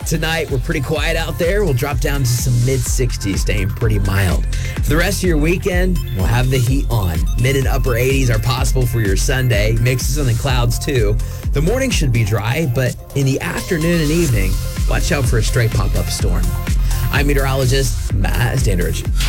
Tonight, we're pretty quiet out there. We'll drop down to some mid-60s, staying pretty mild. For the rest of your weekend, we'll have the heat on. Mid and upper 80s are possible for your Sunday. Mixes in the clouds, too. The morning should be dry, but in the afternoon and evening, watch out for a stray pop-up storm. I'm meteorologist Matt Standridge.